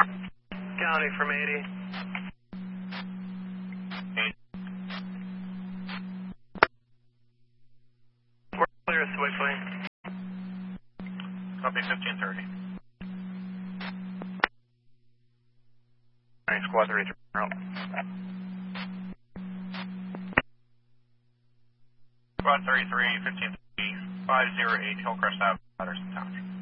County from 80. We're clear of Switchley. Copy 1530. Alright, squad 33 out. Squad 33, 1530, 508 Hillcrest Ave, Patterson Township.